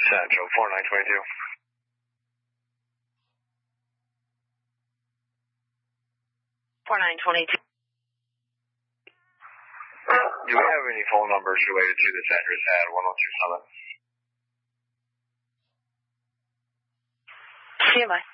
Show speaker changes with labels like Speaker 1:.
Speaker 1: Central 4922. Do we have any phone numbers related to this address at 1027?
Speaker 2: Stand by.